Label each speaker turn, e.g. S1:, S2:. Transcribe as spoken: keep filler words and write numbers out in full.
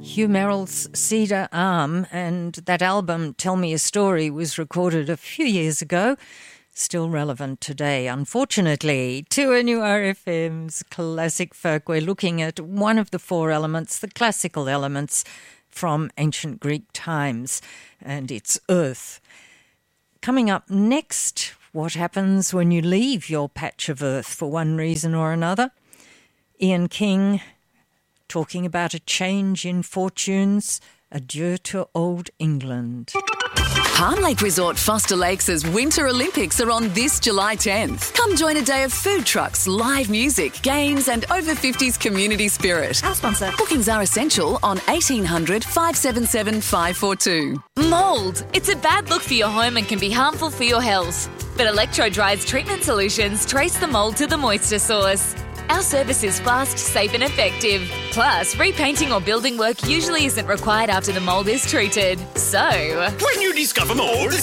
S1: Hugh Merrill's Cedar Arm, and that album, Tell Me a Story, was recorded a few years ago. Still relevant today, unfortunately. two N U R F M's Classic Folk. We're looking at one of the four elements, the classical elements from ancient Greek times, and it's earth. Coming up next, what happens when you leave your patch of earth for one reason or another? Ian King talking about a change in fortunes. Adieu to old England.
S2: Palm Lake Resort Foster Lakes' Winter Olympics are on this July tenth. Come join a day of food trucks, live music, games and over fifties community spirit. Our sponsor. Bookings are essential on eighteen hundred, five seven seven, five four two.
S3: Mould. It's a bad look for your home and can be harmful for your health. But Electro-Dry's treatment solutions trace the mould to the moisture source. Our service is fast, safe and effective. Plus, repainting or building work usually isn't required after the mould is treated. So,
S4: when you discover mould,